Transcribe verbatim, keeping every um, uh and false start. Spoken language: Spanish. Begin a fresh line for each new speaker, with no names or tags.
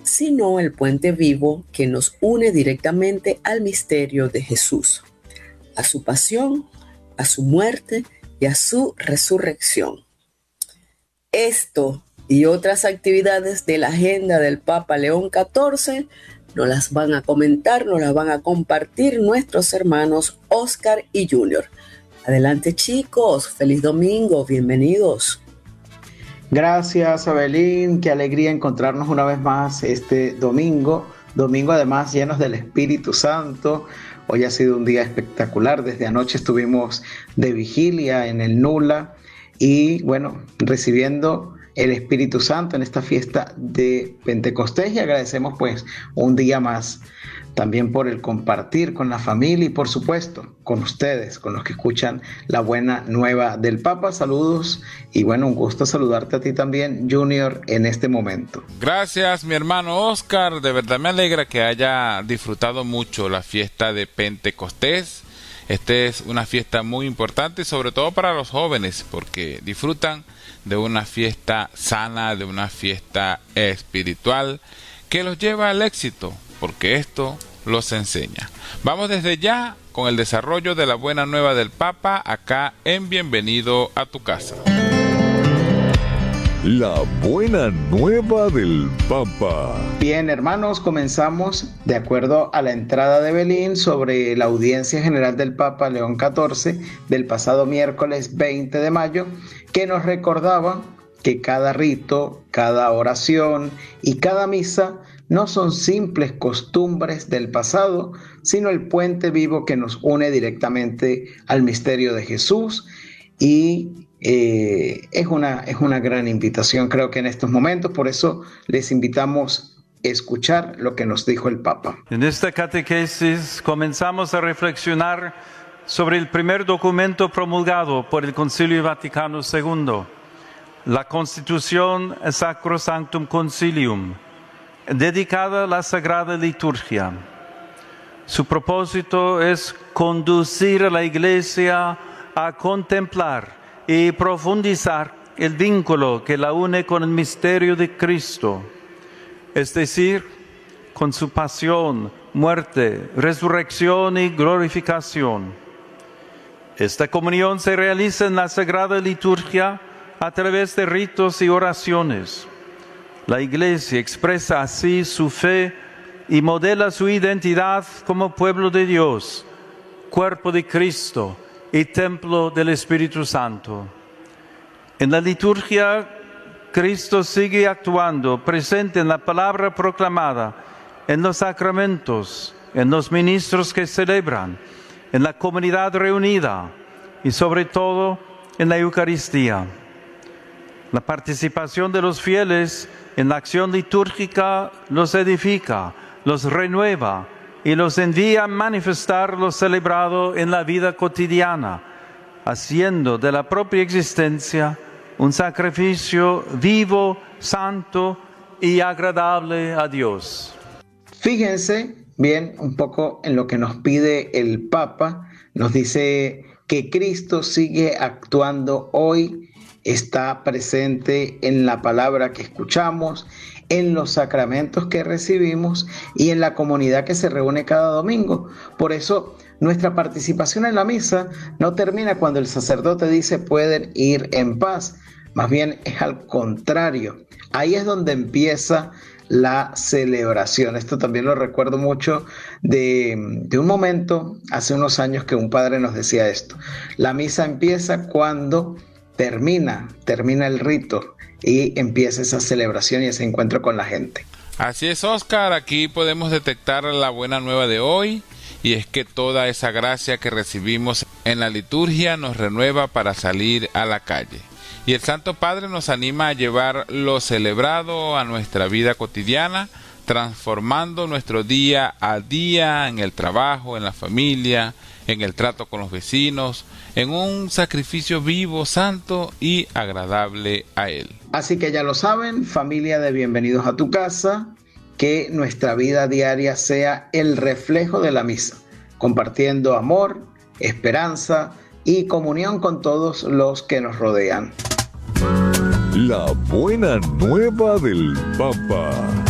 sino el puente vivo que nos une directamente al misterio de Jesús, a su pasión, a su muerte y a su resurrección. Esto y otras actividades de la agenda del Papa León catorce nos las van a comentar, nos las van a compartir nuestros hermanos Oscar y Junior. Adelante, chicos, feliz domingo, bienvenidos.
Gracias, Abelín, qué alegría encontrarnos una vez más este domingo, domingo además llenos del Espíritu Santo. Hoy ha sido un día espectacular, desde anoche estuvimos de vigilia en el Nula y bueno, recibiendo el Espíritu Santo en esta fiesta de Pentecostés, y agradecemos pues un día más también por el compartir con la familia y por supuesto con ustedes, con los que escuchan la buena nueva del Papa. Saludos y bueno, un gusto saludarte a ti también, Junior, en este momento.
Gracias, mi hermano Oscar, de verdad me alegra que haya disfrutado mucho la fiesta de Pentecostés. Esta es una fiesta muy importante, sobre todo para los jóvenes, porque disfrutan de una fiesta sana, de una fiesta espiritual que los lleva al éxito, porque esto los enseña. Vamos desde ya con el desarrollo de la buena nueva del Papa acá en Bienvenido a tu casa.
La buena nueva del Papa.
Bien, hermanos, comenzamos de acuerdo a la entrada de Belín sobre la audiencia general del Papa León catorce del pasado miércoles veinte de mayo, que nos recordaba que cada rito, cada oración y cada misa no son simples costumbres del pasado, sino el puente vivo que nos une directamente al misterio de Jesús. Y eh, es una, es una gran invitación, creo que en estos momentos, por eso les invitamos a escuchar lo que nos dijo el Papa.
En esta catequesis comenzamos a reflexionar sobre el primer documento promulgado por el Concilio Vaticano segundo, la Constitución Sacrosanctum Concilium, dedicada a la Sagrada Liturgia. Su propósito es conducir a la Iglesia a contemplar y profundizar el vínculo que la une con el misterio de Cristo, es decir, con su pasión, muerte, resurrección y glorificación. Esta comunión se realiza en la Sagrada Liturgia a través de ritos y oraciones. La Iglesia expresa así su fe y modela su identidad como pueblo de Dios, cuerpo de Cristo y templo del Espíritu Santo. En la liturgia, Cristo sigue actuando, presente en la palabra proclamada, en los sacramentos, en los ministros que celebran, en la comunidad reunida y sobre todo en la Eucaristía. La participación de los fieles en la acción litúrgica los edifica, los renueva y los envía a manifestar lo celebrado en la vida cotidiana, haciendo de la propia existencia un sacrificio vivo, santo y agradable a Dios.
Fíjense bien un poco en lo que nos pide el Papa. Nos dice que Cristo sigue actuando hoy, está presente en la palabra que escuchamos, en los sacramentos que recibimos y en la comunidad que se reúne cada domingo. Por eso nuestra participación en la misa no termina cuando el sacerdote dice pueden ir en paz, más bien es al contrario. Ahí es donde empieza la celebración. Esto también lo recuerdo mucho de, de un momento hace unos años que un padre nos decía esto: la misa empieza cuando termina, termina el rito y empieza esa celebración y ese encuentro con la gente.
Así es, Oscar, aquí podemos detectar la buena nueva de hoy, y es que toda esa gracia que recibimos en la liturgia nos renueva para salir a la calle. Y el Santo Padre nos anima a llevar lo celebrado a nuestra vida cotidiana, transformando nuestro día a día en el trabajo, en la familia, en el trato con los vecinos, en un sacrificio vivo, santo y agradable a Él.
Así que ya lo saben, familia de Bienvenidos a tu casa, que nuestra vida diaria sea el reflejo de la misa, compartiendo amor, esperanza y comunión con todos los que nos rodean.
La buena nueva del Papa.